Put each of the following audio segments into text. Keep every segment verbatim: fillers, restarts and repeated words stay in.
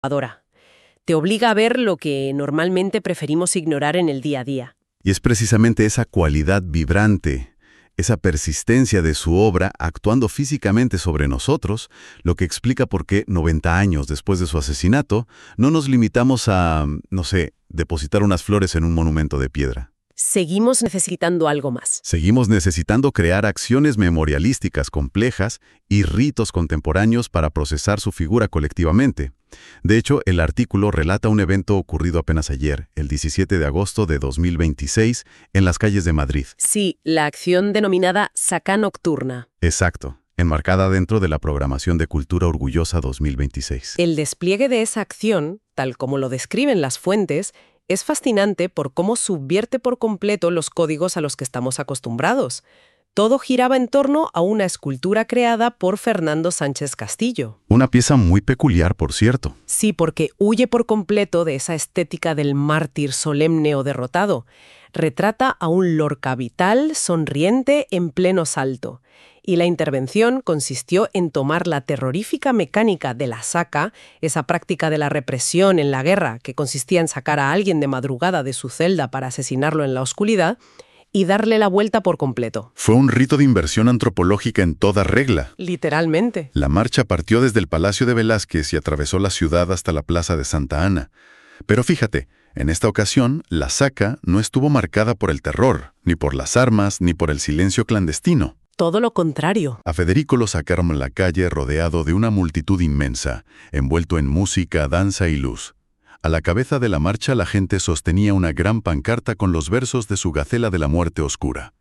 Adora. Te obliga a ver lo que normalmente preferimos ignorar en el día a día. Y es precisamente esa cualidad vibrante, esa persistencia de su obra actuando físicamente sobre nosotros, lo que explica por qué noventa años después de su asesinato, no nos limitamos a, no sé, depositar unas flores en un monumento de piedra. Seguimos necesitando algo más. Seguimos necesitando crear acciones memorialísticas complejas y ritos contemporáneos para procesar su figura colectivamente. De hecho, el artículo relata un evento ocurrido apenas ayer, el diecisiete de agosto de dos mil veintiséis, en las calles de Madrid. Sí, la acción denominada Sacá Nocturna. Exacto, enmarcada dentro de la programación de Cultura Orgullosa dos mil veintiséis. El despliegue de esa acción, tal como lo describen las fuentes, es fascinante por cómo subvierte por completo los códigos a los que estamos acostumbrados. Todo giraba en torno a una escultura creada por Fernando Sánchez Castillo. Una pieza muy peculiar, por cierto. Sí, porque huye por completo de esa estética del mártir solemne o derrotado. Retrata a un Lorca vital, sonriente, en pleno salto. Y la intervención consistió en tomar la terrorífica mecánica de la saca, esa práctica de la represión en la guerra que consistía en sacar a alguien de madrugada de su celda para asesinarlo en la oscuridad, y darle la vuelta por completo. Fue un rito de inversión antropológica en toda regla. Literalmente. La marcha partió desde el Palacio de Velázquez y atravesó la ciudad hasta la Plaza de Santa Ana. Pero fíjate, en esta ocasión, la saca no estuvo marcada por el terror, ni por las armas, ni por el silencio clandestino. Todo lo contrario. A Federico lo sacaron a la calle rodeado de una multitud inmensa, envuelto en música, danza y luz. A la cabeza de la marcha la gente sostenía una gran pancarta con los versos de su Gacela de la Muerte Oscura.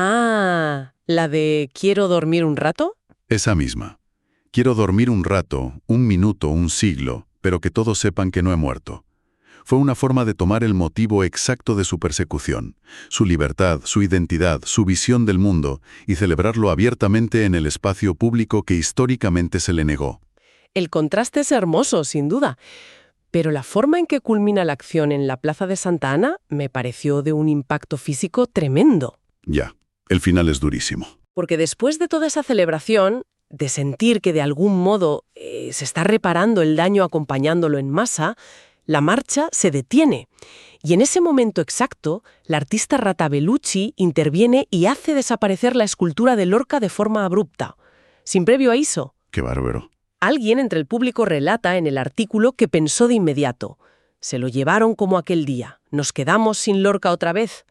Ah, ¿la de ¿quiero dormir un rato? Esa misma. Quiero dormir un rato, un minuto, un siglo, pero que todos sepan que no he muerto. Fue una forma de tomar el motivo exacto de su persecución, su libertad, su identidad, su visión del mundo, y celebrarlo abiertamente en el espacio público que históricamente se le negó. El contraste es hermoso, sin duda. Pero la forma en que culmina la acción en la Plaza de Santa Ana me pareció de un impacto físico tremendo. Ya, el final es durísimo. Porque después de toda esa celebración, de sentir que de algún modo eh, se está reparando el daño acompañándolo en masa, la marcha se detiene. Y en ese momento exacto, la artista Rata Bellucci interviene y hace desaparecer la escultura de Lorca de forma abrupta, sin previo aviso. ¡Qué bárbaro! Alguien entre el público relata en el artículo que pensó de inmediato. Se lo llevaron como aquel día. ¿Nos quedamos sin Lorca otra vez?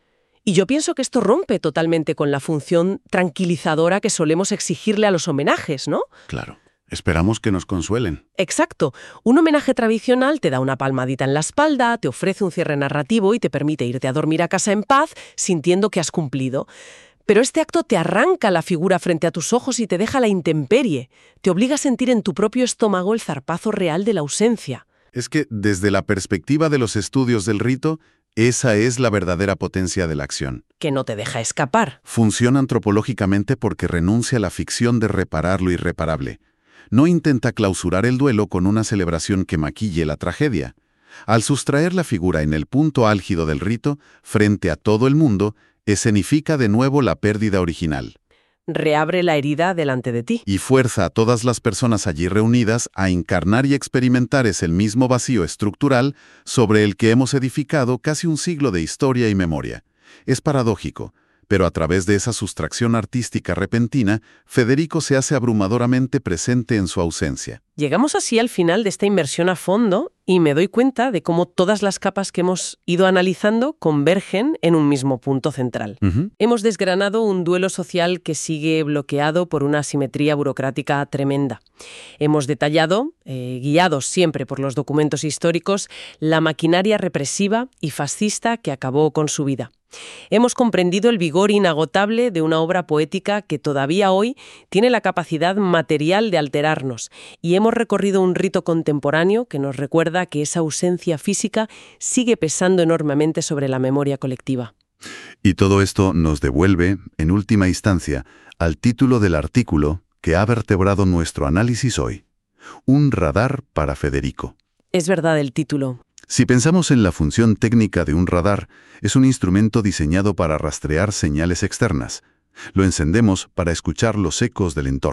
Y yo pienso que esto rompe totalmente con la función tranquilizadora que solemos exigirle a los homenajes, ¿no? Claro. Esperamos que nos consuelen. Exacto. Un homenaje tradicional te da una palmadita en la espalda, te ofrece un cierre narrativo y te permite irte a dormir a casa en paz, sintiendo que has cumplido. Pero este acto te arranca la figura frente a tus ojos y te deja la intemperie. Te obliga a sentir en tu propio estómago el zarpazo real de la ausencia. Es que, desde la perspectiva de los estudios del rito, esa es la verdadera potencia de la acción. Que no te deja escapar. Funciona antropológicamente porque renuncia a la ficción de reparar lo irreparable. No intenta clausurar el duelo con una celebración que maquille la tragedia. Al sustraer la figura en el punto álgido del rito, frente a todo el mundo, escenifica de nuevo la pérdida original. Reabre la herida delante de ti. Y fuerza a todas las personas allí reunidas a encarnar y experimentar ese mismo vacío estructural sobre el que hemos edificado casi un siglo de historia y memoria. Es paradójico, pero a través de esa sustracción artística repentina, Federico se hace abrumadoramente presente en su ausencia. Llegamos así al final de esta inmersión a fondo y me doy cuenta de cómo todas las capas que hemos ido analizando convergen en un mismo punto central. Uh-huh. Hemos desgranado un duelo social que sigue bloqueado por una asimetría burocrática tremenda. Hemos detallado, eh, guiados siempre por los documentos históricos, la maquinaria represiva y fascista que acabó con su vida. Hemos comprendido el vigor inagotable de una obra poética que todavía hoy tiene la capacidad material de alterarnos, y hemos recorrido un rito contemporáneo que nos recuerda que esa ausencia física sigue pesando enormemente sobre la memoria colectiva. Y todo esto nos devuelve, en última instancia, al título del artículo que ha vertebrado nuestro análisis hoy: Un radar para Federico. Es verdad el título. Si pensamos en la función técnica de un radar, es un instrumento diseñado para rastrear señales externas. Lo encendemos para escuchar los ecos del entorno,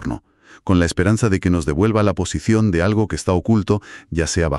con la esperanza de que nos devuelva la posición de algo que está oculto, ya sea